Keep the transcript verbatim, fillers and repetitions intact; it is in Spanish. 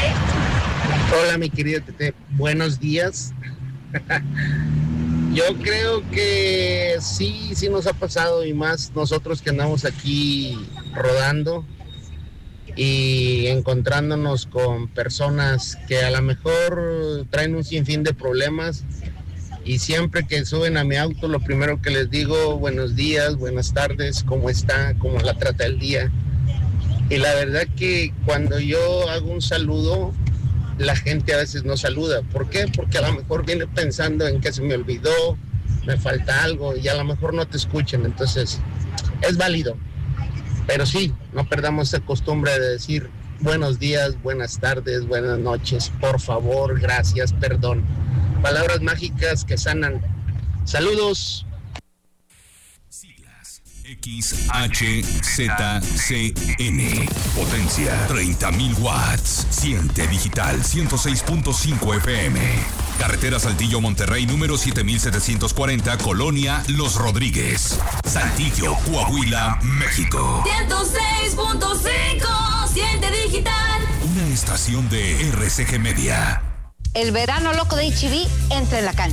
Hola, mi querida Tete, buenos días. Yo creo que sí, sí nos ha pasado, y más nosotros que andamos aquí rodando y encontrándonos con personas que a lo mejor traen un sinfín de problemas, y siempre que suben a mi auto lo primero que les digo, buenos días, buenas tardes, ¿cómo está? ¿Cómo la trata el día? Y la verdad que cuando yo hago un saludo, la gente a veces no saluda. ¿Por qué? Porque a lo mejor viene pensando en que se me olvidó, me falta algo, y a lo mejor no te escuchan. Entonces, es válido. Pero sí, no perdamos esa costumbre de decir buenos días, buenas tardes, buenas noches, por favor, gracias, perdón. Palabras mágicas que sanan. Saludos. X H Z C N, potencia treinta mil watts, siente digital ciento seis punto cinco F M, carretera Saltillo Monterrey número siete mil setecientos cuarenta, Colonia Los Rodríguez, Saltillo, Coahuila, México. ciento seis punto cinco, siente digital. Una estación de R C G Media. El verano loco de H E B entra en la cancha.